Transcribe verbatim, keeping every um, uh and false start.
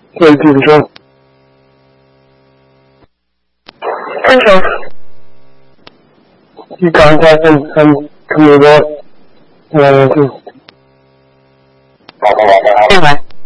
对，继续说。 分手。 你刚才问他们他们说，呃，就。 另外。